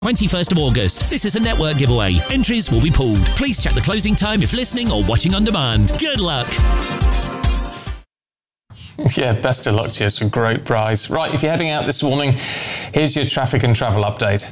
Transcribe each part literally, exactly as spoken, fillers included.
twenty-first of August. This is a network giveaway. Entries will be pulled. Please check the closing time if listening or watching on demand. Good luck. Yeah, best of luck to you. It's a great prize. Right, if you're heading out this morning, here's your traffic and travel update.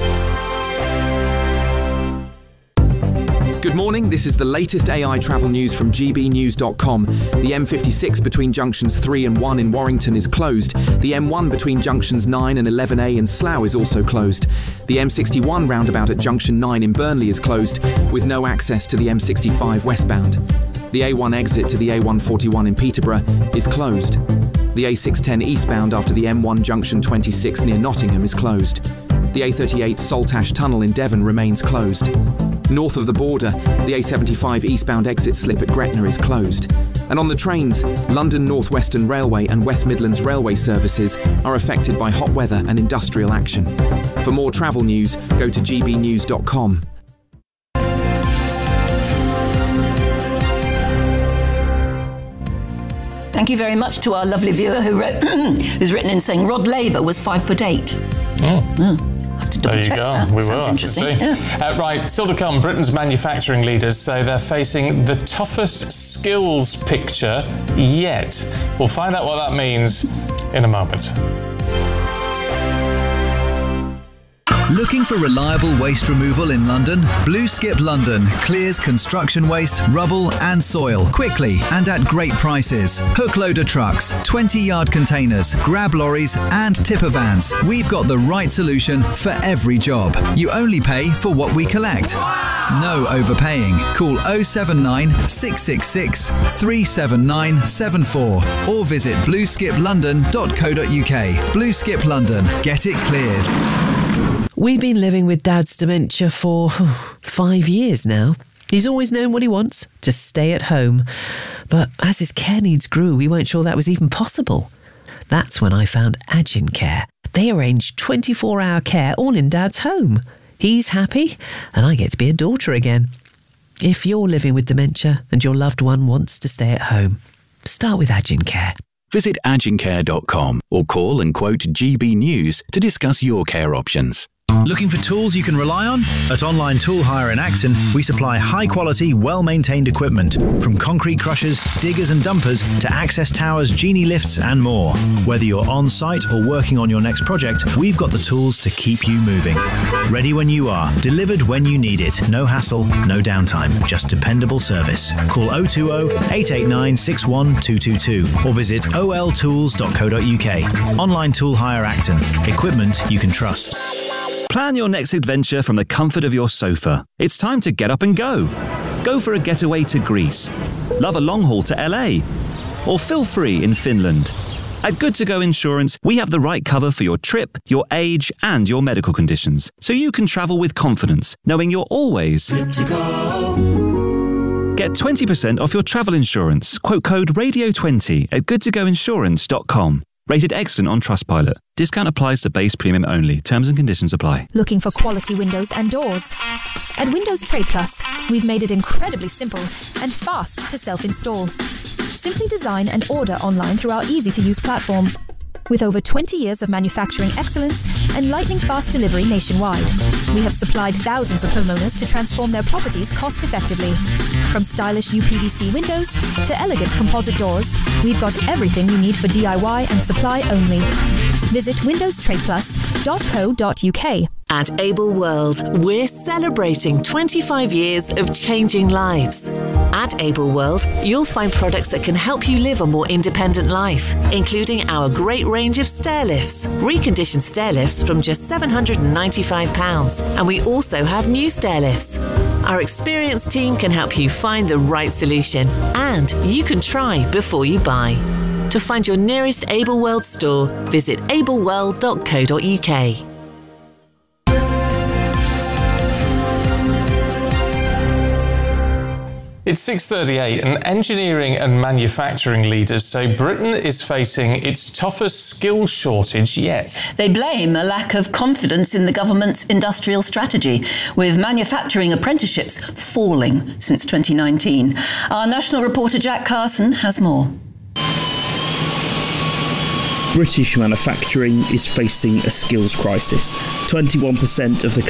Good morning, this is the latest A I travel news from G B news dot com. The M fifty-six between junctions three and one in Warrington is closed. The M one between junctions nine and eleven A in Slough is also closed. The M sixty-one roundabout at junction nine in Burnley is closed, with no access to the M sixty-five westbound. The A one exit to the A one forty-one in Peterborough is closed. The A six ten eastbound after the M one junction twenty-six near Nottingham is closed. The A thirty-eight Saltash Tunnel in Devon remains closed. North of the border, the A seventy-five eastbound exit slip at Gretna is closed. And on the trains, London North Western Railway and West Midlands Railway services are affected by hot weather and industrial action. For more travel news, go to G B news dot com. Thank you very much to our lovely viewer who wrote, who's written in saying Rod Laver was five foot eight. Oh. Oh. To there you check go. That. We Sounds will. interesting. Yeah. Uh, right, still to come, Britain's manufacturing leaders say they're facing the toughest skills picture yet. We'll find out what that means in a moment. Looking for reliable waste removal in London? Blue Skip London clears construction waste, rubble and soil quickly and at great prices. Hook loader trucks, twenty yard containers, grab lorries and tipper vans. We've got the right solution for every job. You only pay for what we collect. No overpaying. Call oh seven nine, six six six, three seven nine seven four or visit blue skip london dot co dot uk. Blue Skip London. Get it cleared. We've been living with Dad's dementia for five years now. He's always known what he wants, to stay at home. But as his care needs grew, we weren't sure that was even possible. That's when I found Agin Care. They arrange twenty-four hour care all in Dad's home. He's happy, and I get to be a daughter again. If you're living with dementia and your loved one wants to stay at home, start with Agin Care. Visit agin care dot com or call and quote G B News to discuss your care options. Looking for tools you can rely on? At Online Tool Hire in Acton, we supply high-quality, well-maintained equipment, from concrete crushers, diggers and dumpers to access towers, genie lifts and more. Whether you're on-site or working on your next project, we've got the tools to keep you moving. Ready when you are, delivered when you need it. No hassle, no downtime, just dependable service. Call oh two oh, eight eight nine, six one two two two or visit o l tools dot co dot uk. Online Tool Hire Acton. Equipment you can trust. Plan your next adventure from the comfort of your sofa. It's time to get up and go. Go for a getaway to Greece. Love a long haul to L A. Or feel free in Finland. At Good To Go Insurance, we have the right cover for your trip, your age, and your medical conditions, so you can travel with confidence, knowing you're always good to go. Get twenty percent off your travel insurance. Quote code radio twenty at good to go insurance dot com. Rated excellent on Trustpilot. Discount applies to base premium only. Terms and conditions apply. Looking for quality windows and doors? At Windows Trade Plus, we've made it incredibly simple and fast to self-install. Simply design and order online through our easy-to-use platform. With over twenty years of manufacturing excellence and lightning-fast delivery nationwide, we have supplied thousands of homeowners to transform their properties cost-effectively. From stylish U P V C windows to elegant composite doors, we've got everything you need for D I Y and supply only. Visit windows trade plus dot co dot uk. At Able World, we're celebrating twenty-five years of changing lives. At Able World, you'll find products that can help you live a more independent life, including our great range of stair lifts, reconditioned stair lifts from just seven hundred ninety-five pounds, and we also have new stair lifts. Our experienced team can help you find the right solution, and you can try before you buy. To find your nearest Able World store, visit able world dot co dot uk. It's six thirty-eight, and engineering and manufacturing leaders say Britain is facing its toughest skills shortage yet. They blame a lack of confidence in the government's industrial strategy, with manufacturing apprenticeships falling since twenty nineteen. Our national reporter Jack Carson has more. British manufacturing is facing a skills crisis. twenty-one percent of the